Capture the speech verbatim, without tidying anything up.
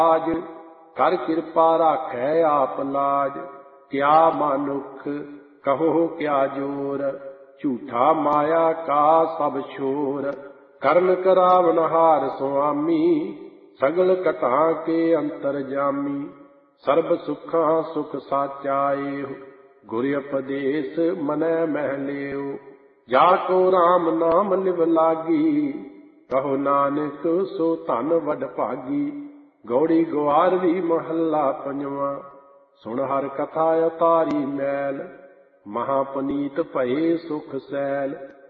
ਰਾਜ ਕਰ ਕਿਰਪਾ ਰਾਖੈ ਆਪ ਲਾਜ। ਕਿਆ ਮਾਨੁਖ ਕਹੋ ਕਿਆ ਜੋਰ, ਝੂਠਾ ਮਾਇਆ ਕਾ ਸਭ ਛੋਰ। ਕਰਨ ਕਰਾਵਨਹਾਰ ਸੁਆਮੀ, ਸਗਲ ਘਟਾਂ ਕੇ ਅੰਤਰਜਾਮੀ। ਸਰਬ ਸੁਖਾਂ ਸੁਖ ਸਾਚਾ ਏਹੁ, ਗੁਰ ਉਪਦੇਸ ਮਨੈ ਮਹਿ ਲਿਓ। ਜਾ ਕੋ ਰਾਮ ਨਾਮ ਲਿਵ ਲਾਗੀ, ਕਹੋ ਨਾਨਕ ਸੋ ਧਨ ਵਡ ਭਾਗੀ। ਗੌੜੀ ਗੁਆਰਵੀ ਮਹੱਲਾ ਪੰਜਵਾਂ। ਸੁਣ ਹਰਿ ਕਥਾ ਉਤਾਰੀ ਮੈਲ, ਮਹਾ ਪੁਨੀਤ ਭਏ ਸੁਖ ਸੈਲ।